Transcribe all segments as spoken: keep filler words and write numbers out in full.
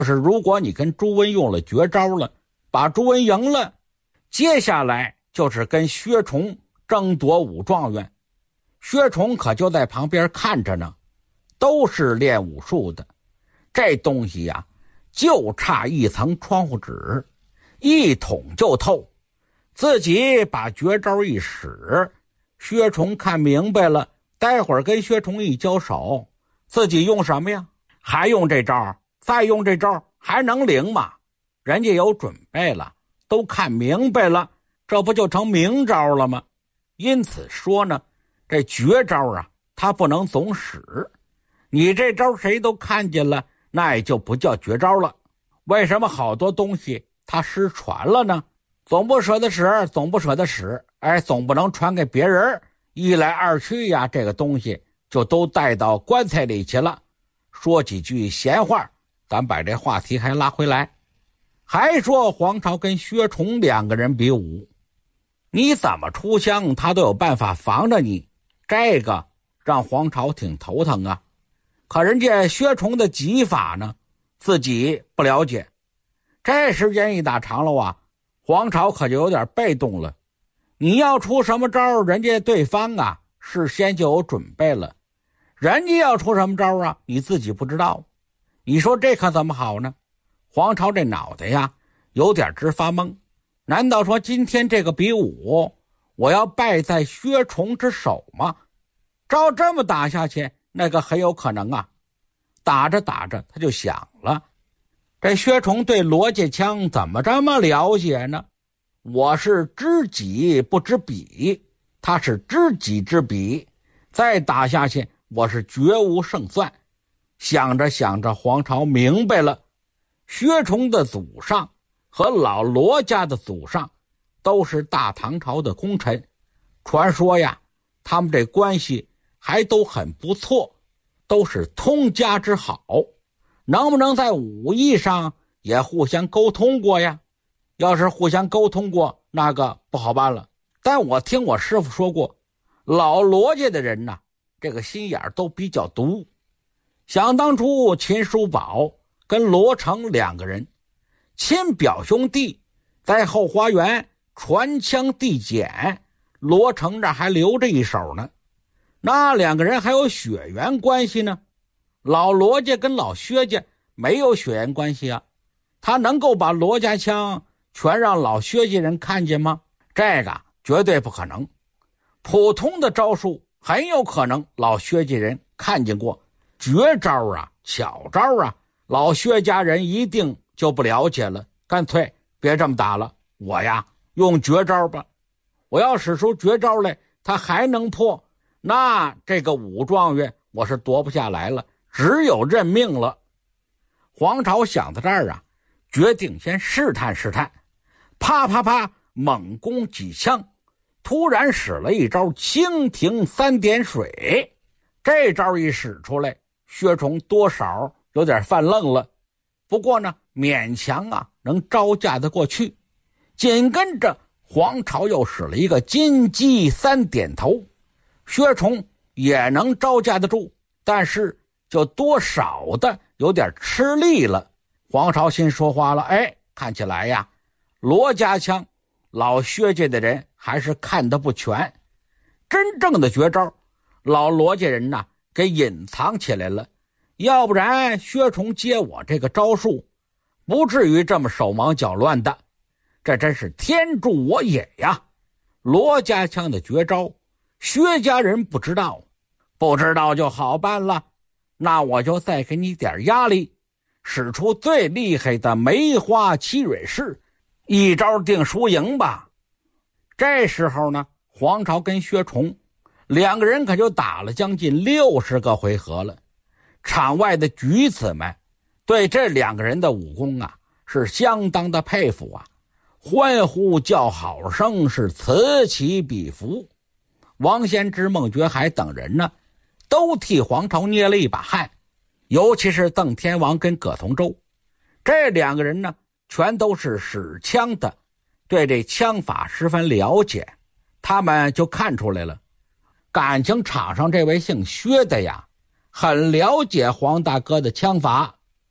就是如果你跟朱温用了绝招了，把朱温赢了，接下来就是跟薛崇争夺武状元。薛崇可就在旁边看着呢，都是练武术的，这东西呀、啊，就差一层窗户纸，一捅就透。自己把绝招一使，薛崇看明白了，待会儿跟薛崇一交手，自己用什么呀？还用这招，再用这招，还能灵吗？人家有准备了，都看明白了，这不就成明招了吗？因此说呢，这绝招啊，它不能总使。你这招谁都看见了，那也就不叫绝招了。为什么好多东西它失传了呢？总不舍得使，总不舍得使，哎，总不能传给别人。一来二去呀，这个东西就都带到棺材里去了。说几句闲话，咱把这话题还拉回来。还说黄巢跟薛崇两个人比武，你怎么出枪他都有办法防着你，这个让黄巢挺头疼啊。可人家薛崇的技法呢，自己不了解。这时间一打长了啊，黄巢可就有点被动了。你要出什么招，人家对方啊事先就有准备了，人家要出什么招啊，你自己不知道。你说这可怎么好呢？黄巢这脑袋呀有点直发懵。难道说今天这个比武，我要败在薛崇之手吗？照这么打下去，那个很有可能啊。打着打着他就想了，这薛崇对罗家枪怎么这么了解呢？我是知己不知彼，他是知己知彼，再打下去我是绝无胜算。想着想着，黄巢明白了，薛崇的祖上和老罗家的祖上都是大唐朝的功臣，传说呀他们这关系还都很不错，都是通家之好，能不能在武艺上也互相沟通过呀？要是互相沟通过，那个不好办了。但我听我师傅说过，老罗家的人呐，这个心眼都比较毒。想当初秦叔宝跟罗成两个人亲表兄弟，在后花园传枪递简，罗成这还留着一手呢。那两个人还有血缘关系呢。老罗家跟老薛家没有血缘关系啊，他能够把罗家枪全让老薛家人看见吗？这个绝对不可能。普通的招数很有可能老薛家人看见过，绝招啊巧招啊，老薛家人一定就不了解了。干脆别这么打了，我呀用绝招吧。我要使出绝招来，他还能破，那这个武状元我是夺不下来了，只有认命了。黄巢想到这儿啊，决定先试探试探，啪啪啪猛攻几枪，突然使了一招蜻蜓三点水。这招一使出来，薛崇多少有点犯愣了，不过呢勉强啊能招架得过去。紧跟着黄巢又使了一个金鸡三点头，薛崇也能招架得住，但是就多少的有点吃力了。黄巢心说话了，哎，看起来呀罗家枪老薛家的人还是看得不全，真正的绝招老罗家人呐给隐藏起来了，要不然薛崇接我这个招数不至于这么手忙脚乱的。这真是天助我也呀！罗家枪的绝招薛家人不知道，不知道就好办了，那我就再给你点压力，使出最厉害的梅花七蕊式，一招定输赢吧。这时候呢，黄巢跟薛崇两个人可就打了将近六十个回合了。场外的举子们对这两个人的武功啊是相当的佩服啊，欢呼叫好声是此起彼伏。王先知、孟觉海等人呢都替黄巢捏了一把汗，尤其是邓天王跟葛同舟，这两个人呢全都是使枪的，对这枪法十分了解。他们就看出来了，感情场上这位姓薛的呀很了解黄大哥的枪法。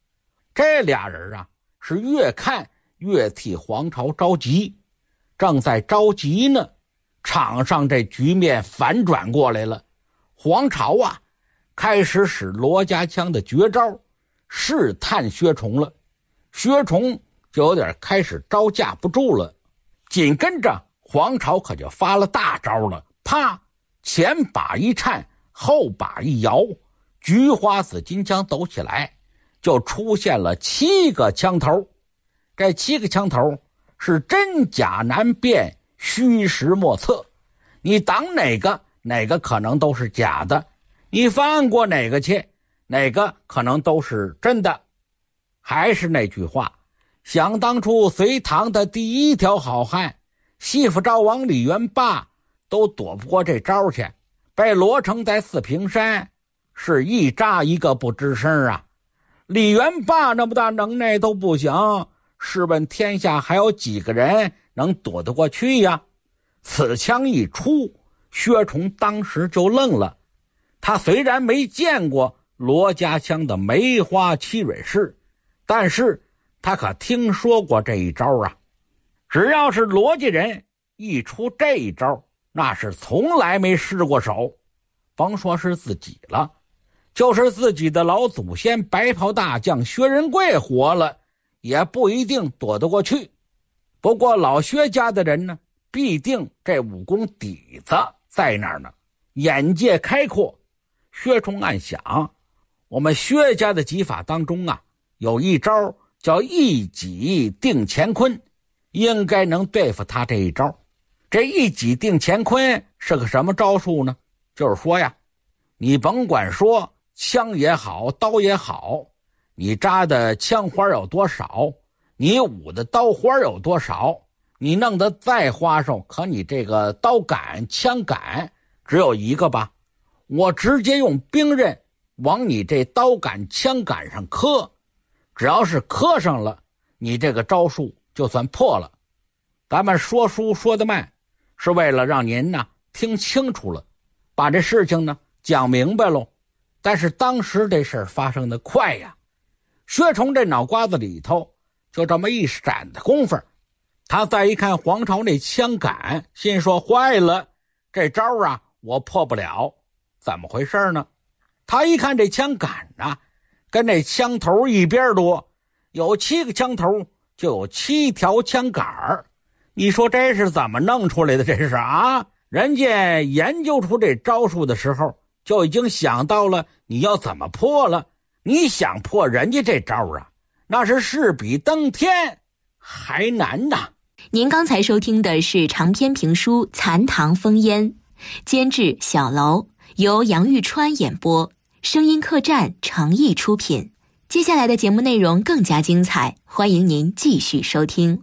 这俩人啊，是越看越替黄巢着急。正在着急呢，场上这局面反转过来了。黄巢啊，开始使罗家枪的绝招试探薛崇了。薛崇就有点开始招架不住了。紧跟着黄巢可就发了大招了，啪，前把一颤，后把一摇，菊花紫金枪抖起来，就出现了七个枪头。这七个枪头是真假难辨，虚实莫测，你挡哪个哪个可能都是假的，你翻过哪个去哪个可能都是真的。还是那句话，想当初隋唐的第一条好汉西府赵王李元霸都躲不过这招去，被罗成在四平山是一扎一个不吱声啊。李元霸那么大能耐都不行，试问天下还有几个人能躲得过去呀？此枪一出，薛崇当时就愣了。他虽然没见过罗家枪的梅花七蕊式，但是他可听说过这一招啊。只要是罗家人一出这一招，那是从来没失过手。甭说是自己了，就是自己的老祖先白袍大将薛仁贵活了，也不一定躲得过去。不过老薛家的人呢，必定这武功底子在那儿呢，眼界开阔。薛崇暗想，我们薛家的技法当中啊，有一招叫一戟定乾坤，应该能对付他这一招。这一戟定乾坤是个什么招数呢？就是说呀，你甭管说枪也好，刀也好，你扎的枪花有多少，你舞的刀花有多少，你弄得再花哨，可你这个刀杆枪杆只有一个吧，我直接用兵刃往你这刀杆枪杆上磕，只要是磕上了，你这个招数就算破了。咱们说书说得慢，是为了让您呢听清楚了，把这事情呢讲明白喽。但是当时这事儿发生的快呀，薛崇这脑瓜子里头就这么一闪的功夫，他再一看黄巢那枪杆，心说坏了，这招啊我破不了。怎么回事呢？他一看这枪杆啊，跟这枪头一边多，有七个枪头就有七条枪杆儿。你说这是怎么弄出来的？这是啊，人家研究出这招数的时候就已经想到了你要怎么破了。你想破人家这招啊，那是势比登天还难呐。 您刚才收听的是长篇评书《残唐风烟》，监制小楼，由杨玉川演播，声音客栈诚意出品。接下来的节目内容更加精彩，欢迎您继续收听。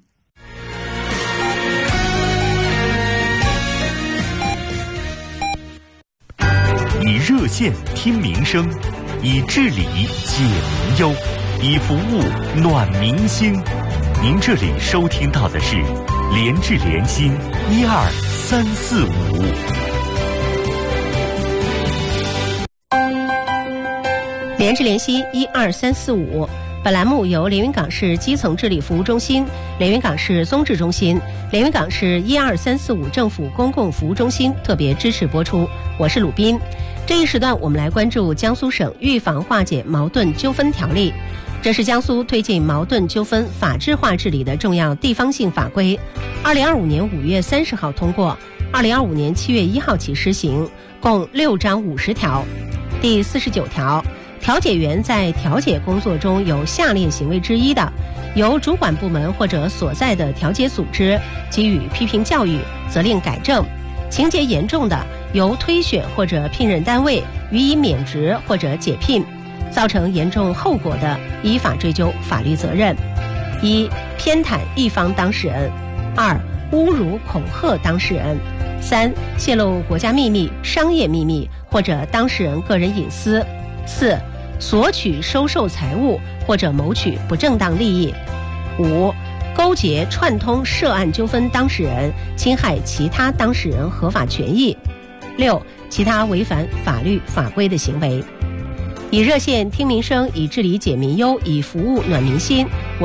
以热线听民生，以治理解民忧，以服务暖民心。您这里收听到的是联治联心一二三四五。 联治联心一二三四五。本栏目由连云港市基层治理服务中心、连云港市综治中心、连云港市一二三四五政府公共服务中心特别支持播出。我是鲁斌。这一时段我们来关注江苏省预防化解矛盾纠纷条例。这是江苏推进矛盾纠纷法治化治理的重要地方性法规，二零二五年五月三十号通过，二零二五年七月一号起施行，共六章五十条。第四十九条，调解员在调解工作中有下列行为之一的，由主管部门或者所在的调解组织给予批评教育，责令改正；情节严重的，由推选或者聘任单位予以免职或者解聘，造成严重后果的，依法追究法律责任。一、偏袒一方当事人；二、侮辱恐吓当事人；三、泄露国家秘密、商业秘密或者当事人个人隐私；四、索取收受财物或者谋取不正当利益；五、勾结串通涉案纠纷当事人侵害其他当事人合法权益；六、其他违反法律法规的行为。 以热线听民生，以治理解民忧，以服务暖民心。我